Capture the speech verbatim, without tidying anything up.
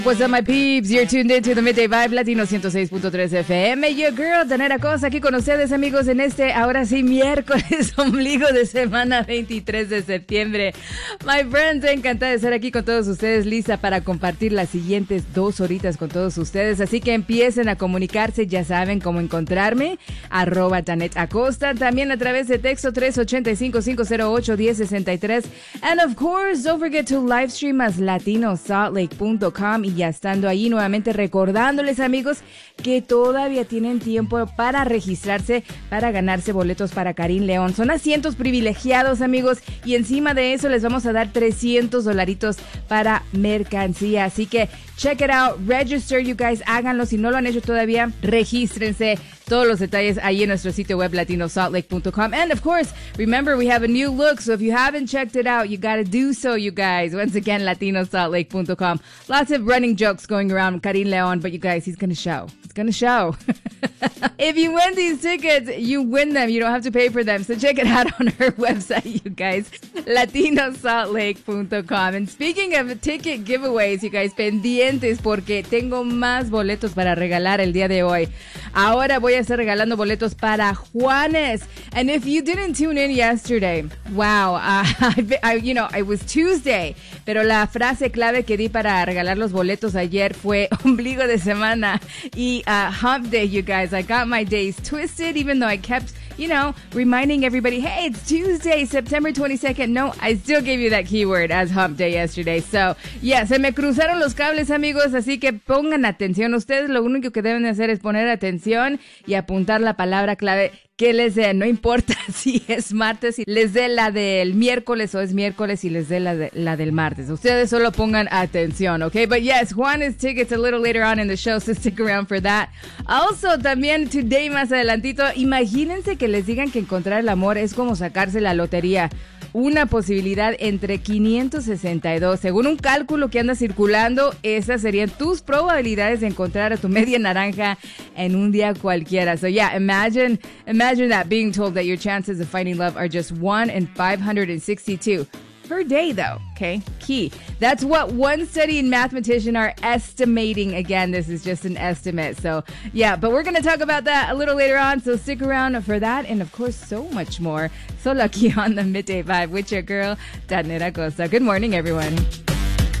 What's up, my peeps? You're tuned in to the Midday Vibe Latino ciento seis punto tres F M. Your girl, Danera Cosa, aquí con ustedes, amigos, en este, ahora sí, miércoles, ombligo de semana, veintitrés de septiembre. My friends, encantada de estar aquí con todos ustedes, lista para compartir las siguientes dos horitas con todos ustedes. Así que empiecen a comunicarse, ya saben cómo encontrarme, arroba Janet Acosta, también a través de texto tres ocho cinco, cinco cero ocho, uno cero seis tres. And of course, don't forget to live stream as latino salt lake punto com. Y ya estando ahí, nuevamente recordándoles, amigos, que todavía tienen tiempo para registrarse, para ganarse boletos para Karim León. Son asientos privilegiados, amigos, y encima de eso les vamos a dar trescientos dolaritos para mercancía. Así que check it out, register, you guys, háganlo. Si no lo han hecho todavía, regístrense. Todos los detalles ahí en nuestro sitio web latino salt lake punto com. And of course, remember, we have a new look, so if you haven't checked it out, you gotta do so, you guys. Once again, latino salt lake punto com. Lots of running jokes going around with Karim León, but you guys, he's gonna show. He's gonna show. If you win these tickets, you win them. You don't have to pay for them. So check it out on her website, you guys, latino salt lake punto com. And speaking of ticket giveaways, you guys, pendientes porque tengo más boletos para regalar el día de hoy. Ahora voy a estar regalando boletos para Juanes. And if you didn't tune in yesterday, wow, uh, I, I, you know, it was Tuesday, pero la frase clave que di para regalar los boletos ayer fue ombligo de semana y uh, hump day, you guys. I got my days twisted, even though I kept, you know, reminding everybody, hey, it's Tuesday, September twenty-second. No, I still gave you that keyword as hump day yesterday. So, yeah, se me cruzaron los cables, amigos, así que pongan atención. Ustedes lo único que deben hacer es poner atención y apuntar la palabra clave que les dé. No importa si es martes, si les dé la del miércoles o es miércoles y les dé la, de, la del martes. Ustedes solo pongan atención, ¿ok? But yes, Juanes tickets a little later on in the show, so stick around for that. Also, también today, más adelantito, imagínense que les digan que encontrar el amor es como sacarse la lotería. Una posibilidad entre quinientos sesenta y dos. Según un cálculo que anda circulando, esas serían tus probabilidades de encontrar a tu media naranja en un día cualquiera. So yeah, imagine, imagine that, being told that your chances of finding love are just one in five hundred sixty-two. Per day, though, okay? Key. That's what one study and mathematician are estimating. Again, this is just an estimate. So, yeah, but we're going to talk about that a little later on. So stick around for that and, of course, so much more. Solo aquí on the Midday Vibe with your girl, Danera Cosa. Good morning, everyone.